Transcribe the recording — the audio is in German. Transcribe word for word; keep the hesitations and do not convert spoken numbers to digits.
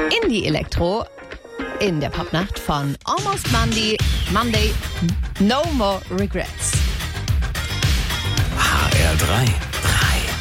Indie Elektro in der Popnacht von Almost Monday, Monday, No More Regrets. H R drei